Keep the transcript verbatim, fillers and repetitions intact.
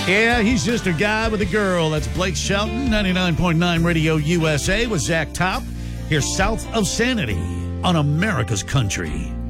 Yeah, he's just a guy with a girl. That's Blake Shelton, ninety-nine point nine Radio U S A with Zach Top. Here south of Sanity on America's Country.